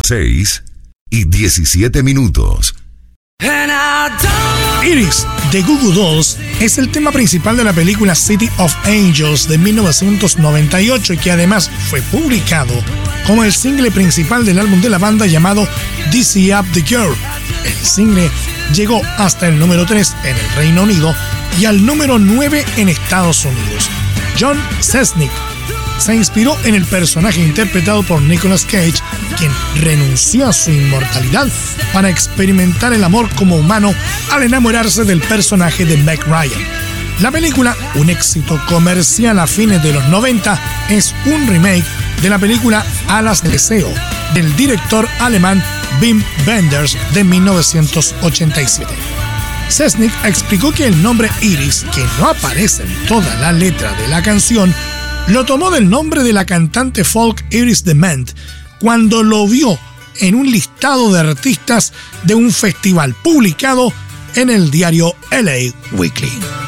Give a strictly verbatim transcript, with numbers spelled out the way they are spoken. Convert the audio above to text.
seis y diecisiete minutos. Iris, de Goo Goo Dolls, es el tema principal de la película City of Angels de mil novecientos noventa y ocho y que además fue publicado como el single principal del álbum de la banda llamado Dizzy Up the Girl. El single llegó hasta el número tres en el Reino Unido y al número nueve en Estados Unidos. John Szczesnik se inspiró en el personaje interpretado por Nicolas Cage, quien renunció a su inmortalidad para experimentar el amor como humano al enamorarse del personaje de Meg Ryan. La película, un éxito comercial a fines de los noventa, es un remake de la película Alas del Deseo, del director alemán Wim Wenders de mil novecientos ochenta y siete. Szczesnik explicó que el nombre Iris, que no aparece en toda la letra de la canción, lo tomó del nombre de la cantante folk Iris DeMent cuando lo vio en un listado de artistas de un festival publicado en el diario L A Weekly.